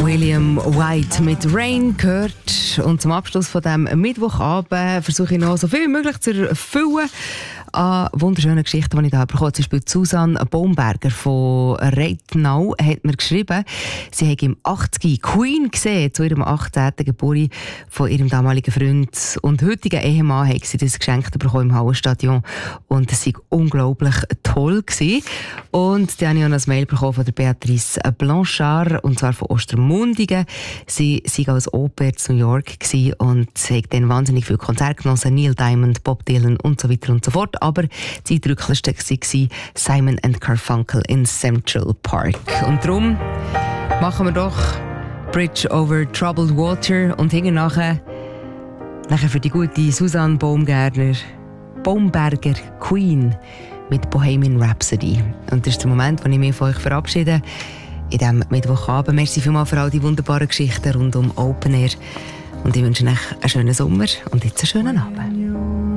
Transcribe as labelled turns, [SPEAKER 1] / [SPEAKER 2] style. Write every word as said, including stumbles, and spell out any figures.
[SPEAKER 1] William White mit Rain gehört. Und zum Abschluss von diesem Mittwochabend versuche ich noch so viel wie möglich zu erfüllen an wunderschönen Geschichten, die ich da bekommen habe. Zum Beispiel Susanne Baumberger von Reitnau hat mir geschrieben, sie hat im achtziger Queen gesehen, zu ihrem achtzehnten Geburtstag von ihrem damaligen Freund und heutigen Ehemann hat sie das geschenkt bekommen im Hallenstadion und es war unglaublich toll gewesen. Und dann habe ich auch noch ein Mail bekommen von der Beatrice Blanchard, und zwar von Ostermundigen. Sie war als Oper in New York gewesen und hat dann wahnsinnig viele Konzerte genossen, Neil Diamond, Bob Dylan und so weiter und so fort. Aber das eindrücklichste war Simon and Garfunkel in Central Park. Und darum machen wir doch Bridge over Troubled Water und hinten nachher, nachher für die gute Susanne Baumgartner, Baumberger Queen mit Bohemian Rhapsody. Und das ist der Moment, wo ich mich von euch verabschiede in diesem Mittwochabend. Merci vielmals für all die wunderbaren Geschichten rund um Open Air. Und ich wünsche euch einen schönen Sommer und jetzt einen schönen Abend.